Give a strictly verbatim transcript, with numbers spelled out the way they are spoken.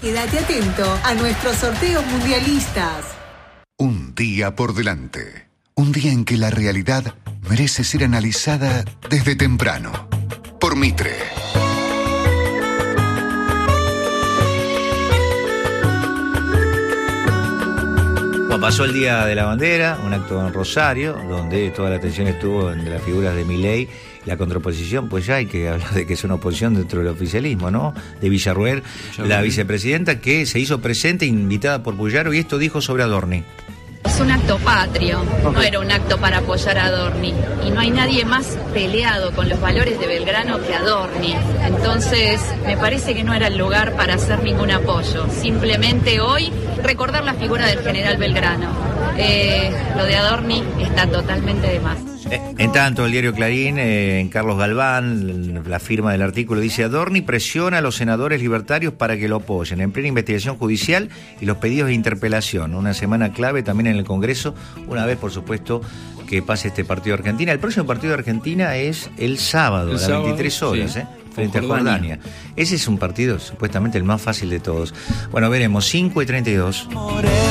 Quédate atento a nuestros sorteos mundialistas. Un día por delante. Un día en que la realidad merece ser analizada desde temprano. Por Mitre. Bueno, pasó el Día de la Bandera, un acto en Rosario, donde toda la atención estuvo en las figuras de Milei, la contraposición, pues ya hay que hablar de que es una oposición dentro del oficialismo, ¿no? De Villarruel, la vicepresidenta que se hizo presente, invitada por Puyaro, y esto dijo sobre Adorni. Es un acto patrio, no era un acto para apoyar a Adorni. Y no hay nadie más peleado con los valores de Belgrano que Adorni. Entonces, me parece que no era el lugar para hacer ningún apoyo. Simplemente hoy, recordar la figura del general Belgrano. Eh, lo de Adorni está totalmente de más. En tanto, el diario Clarín, eh, en Carlos Galván, la firma del artículo dice: Adorni presiona a los senadores libertarios para que lo apoyen en plena investigación judicial y los pedidos de interpelación. Una semana clave también en el Congreso, una vez, por supuesto, que pase este partido de Argentina. El próximo partido de Argentina es el sábado, el a las sábado, veintitrés horas, sí, ¿eh? Frente a Jordania. Ese es un partido supuestamente el más fácil de todos. Bueno, veremos, cinco y treinta y dos.